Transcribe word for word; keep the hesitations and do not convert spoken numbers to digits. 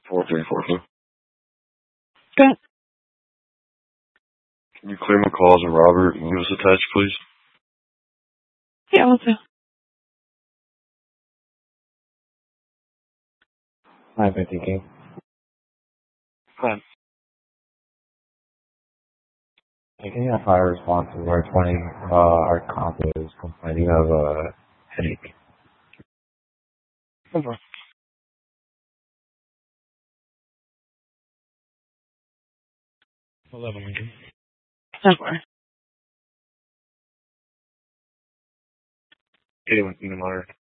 four three four two. Okay. Can you clear my call as a Robert and give us a touch, please? Yeah, we'll do. Hi, fifty King. Hi. Taking a fire response to our twenty, uh, our comp is complaining of a headache. Over. eleven, Lincoln. Over. eighty-one, Kingdom Honor.